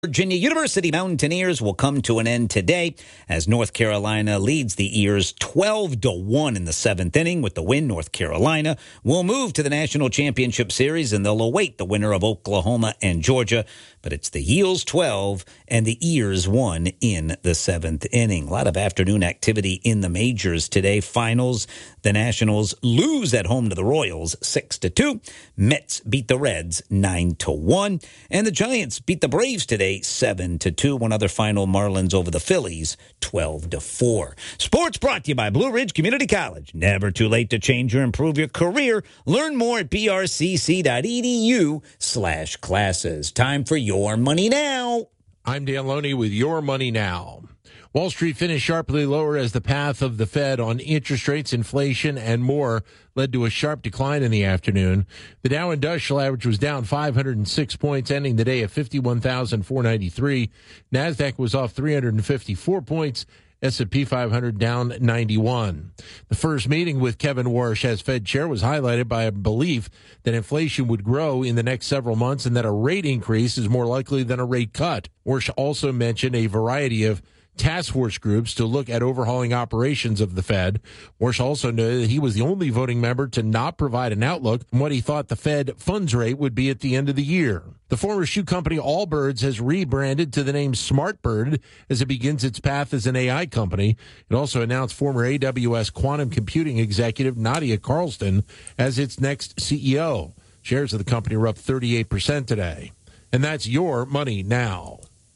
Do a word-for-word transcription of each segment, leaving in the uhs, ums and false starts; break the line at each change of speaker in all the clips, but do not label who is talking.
Virginia University Mountaineers will come to an end today as North Carolina leads the Ears twelve to one in the seventh inning. With the win, North Carolina will move to the National Championship Series, and they'll await the winner of Oklahoma and Georgia. But it's the Heels twelve and the Ears one in the seventh inning. A lot of afternoon activity in the majors today. Finals, the Nationals lose at home to the Royals six to two. Mets beat the Reds nine to one. And the Giants beat the Braves today seven to two. One other final, Marlins over the Phillies twelve to four. Sports brought to you by Blue Ridge Community College. Never too late to change or improve your career. Learn more at brcc.edu slash classes. Time for Your Money Now.
I'm Dan Loney with Your Money Now. Wall Street finished sharply lower as the path of the Fed on interest rates, inflation, and more led to a sharp decline in the afternoon. The Dow Industrial Average was down five hundred six points, ending the day at fifty-one thousand four hundred ninety-three. NASDAQ was off three hundred fifty-four points. S and P five hundred down ninety-one. The first meeting with Kevin Warsh as Fed chair was highlighted by a belief that inflation would grow in the next several months and that a rate increase is more likely than a rate cut. Warsh also mentioned a variety of task force groups to look at overhauling operations of the Fed. Warsh also noted that he was the only voting member to not provide an outlook on what he thought the Fed funds rate would be at the end of the year. The former shoe company Allbirds has rebranded to the name SmartBird as it begins its path as an A I company. It also announced former A W S quantum computing executive Nadia Carlson as its next C E O. Shares of the company are up thirty-eight percent today. And that's Your Money Now.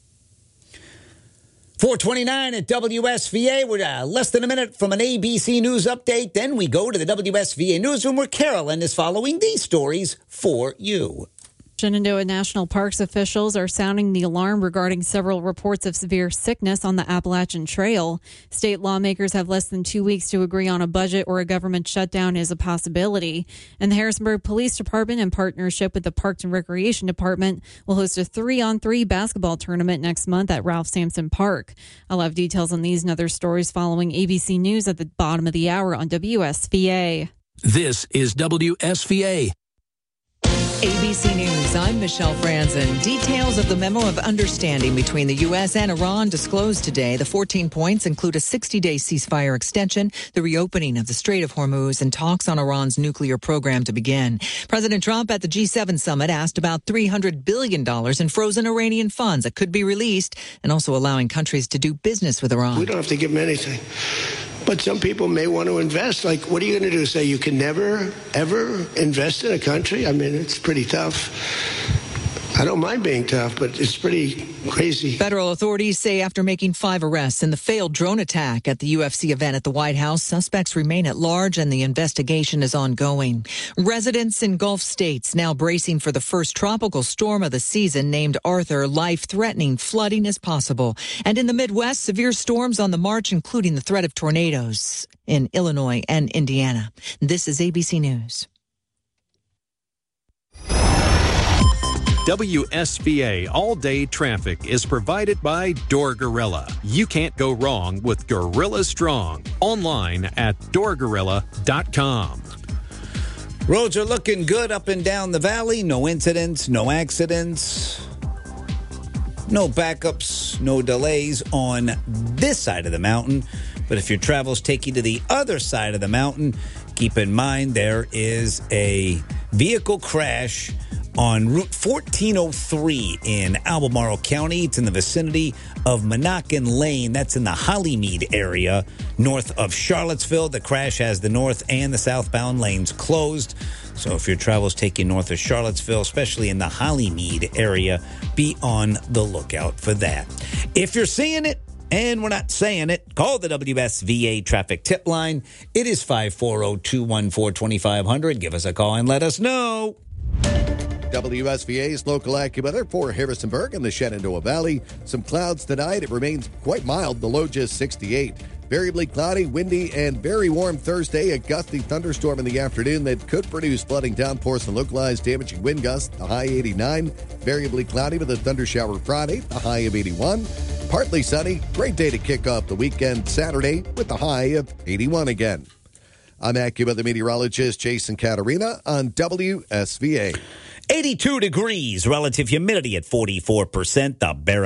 four twenty-nine at W S V A. We're uh, less than a minute from an A B C News update. Then we go to the W S V A newsroom where Carolyn is following these stories for you.
Shenandoah National Parks officials are sounding the alarm regarding several reports of severe sickness on the Appalachian Trail. State lawmakers have less than two weeks to agree on a budget or a government shutdown is a possibility. And the Harrisonburg Police Department, in partnership with the Parks and Recreation Department, will host a three-on-three basketball tournament next month at Ralph Sampson Park. I'll have details on these and other stories following A B C News at the bottom of the hour on W S V A.
This is W S V A.
A B C News, I'm Michelle Franzen. Details of the memo of understanding between the U S and Iran disclosed today. The fourteen points include a sixty-day ceasefire extension, the reopening of the Strait of Hormuz, and talks on Iran's nuclear program to begin. President Trump at the G seven summit asked about three hundred billion dollars in frozen Iranian funds that could be released, and also allowing countries to do business with Iran.
We don't have to give them anything. But some people may want to invest. Like, what are you going to do? Say you can never, ever invest in a country? I mean, it's pretty tough. I don't mind being tough, but it's pretty crazy.
Federal authorities say after making five arrests in the failed drone attack at the U F C event at the White House, suspects remain at large and the investigation is ongoing. Residents in Gulf states now bracing for the first tropical storm of the season named Arthur. Life-threatening flooding is possible. And in the Midwest, severe storms on the march, including the threat of tornadoes in Illinois and Indiana. This is A B C News.
W S V A all-day traffic is provided by Door Gorilla. You can't go wrong with Gorilla Strong. Online at door gorilla dot com.
Roads are looking good up and down the valley. No incidents, no accidents, no backups, no delays on this side of the mountain. But if your travels take you to the other side of the mountain, keep in mind there is a vehicle crash on Route fourteen oh three in Albemarle County. It's in the vicinity of Monacan Lane. That's in the Hollymead area, north of Charlottesville. The crash has the north and the southbound lanes closed. So if your travels take you north of Charlottesville, especially in the Hollymead area, be on the lookout for that. If you're seeing it, and we're not saying it, call the W S V A traffic tip line. It is five four zero, two one four, two five zero zero. Give us a call and let us know.
W S V A's local AccuWeather for Harrisonburg and the Shenandoah Valley. Some clouds tonight. It remains quite mild. The low just sixty-eight. Variably cloudy, windy, and very warm Thursday. A gusty thunderstorm in the afternoon that could produce flooding downpours and localized damaging wind gusts. The high eighty-nine. Variably cloudy with a thunder shower Friday. The high of eighty-one. Partly sunny. Great day to kick off the weekend Saturday with the high of eighty-one again. I'm AccuWeather meteorologist Jason Caterina on W S V A.
eighty-two degrees, relative humidity at forty-four percent. The Bear